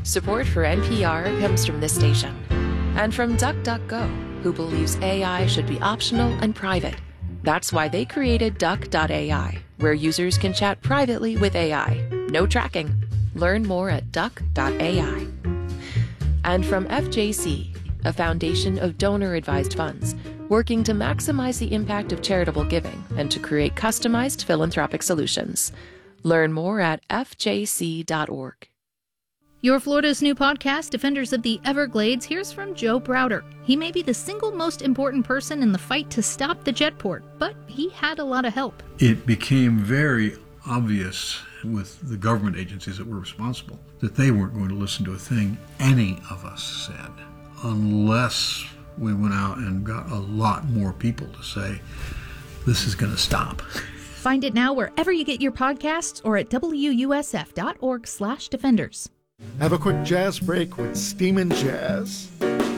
Support for NPR comes from this station and from DuckDuckGo, who believes AI should be optional and private. That's why they created Duck.ai, where users can chat privately with AI. No tracking. Learn more at Duck.ai. And from FJC, a foundation of donor-advised funds, working to maximize the impact of charitable giving and to create customized philanthropic solutions. Learn more at fjc.org. Your Florida's new podcast, Defenders of the Everglades, hears from Joe Browder. He may be the single most important person in the fight to stop the jetport, but he had a lot of help. It became very obvious with the government agencies that were responsible that they weren't going to listen to a thing any of us said unless we went out and got a lot more people to say, this is going to stop. Find it now wherever you get your podcasts or at wusf.org/defenders. Have a quick jazz break with Steamin' Jazz.